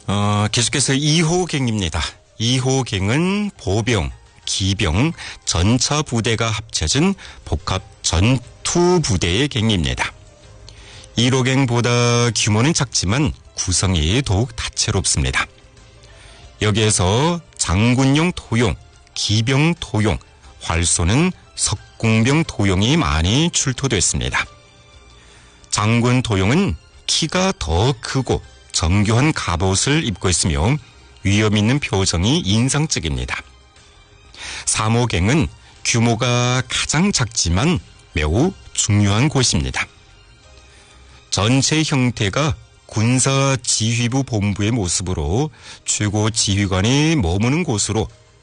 계속해서 2호갱입니다. 2호갱은 보병, 기병, 전차 부대가 합쳐진 복합 전투부대의 갱입니다. 1호갱보다 규모는 작지만 구성이 더욱 다채롭습니다. 여기에서 장군용 도용, 기병 도용, 활쏘는 석궁병 도용이 많이 출토됐습니다. 장군 도용은 키가 더 크고 정교한 갑옷을 입고 있으며 위험 있는 표정이 인상적입니다. 3호갱은 규모가 가장 작지만 매우 중요한 곳입니다. 전체 형태가 군사지휘부 본부의 모습으로 최고 지휘관이 머무는 곳으로